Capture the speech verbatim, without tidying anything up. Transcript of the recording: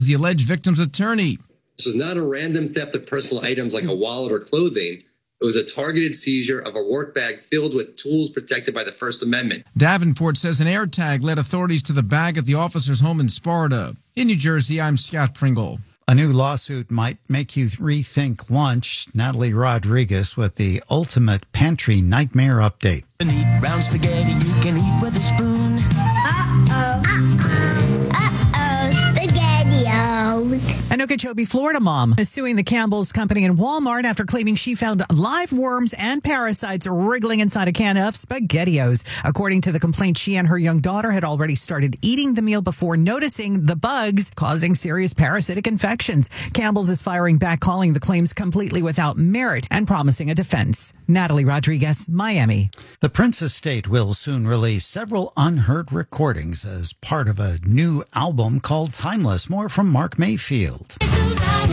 the alleged victim's attorney. This was not a random theft of personal items like a wallet or clothing. It was a targeted seizure of a work bag filled with tools protected by the First Amendment. Davenport says an AirTag led authorities to the bag at the officer's home in Sparta. In New Jersey, I'm Scott Pringle. A new lawsuit might make you rethink lunch. Natalie Rodriguez with the ultimate pantry nightmare update. Eat brown spaghetti you can eat with a spoon. Uh-oh. Uh-oh. Uh-oh. SpaghettiOs. An Okeechobee, Florida mom is suing the Campbell's Company and Walmart after claiming she found live worms and parasites wriggling inside a can of SpaghettiOs. According to the complaint, she and her young daughter had already started eating the meal before noticing the bugs causing serious parasitic infections. Campbell's is firing back, calling the claims completely without merit and promising a defense. Natalie Rodriguez, Miami. The Prince estate will soon release several unheard recordings as part of a new album called Timeless. More from Mark Mayfield.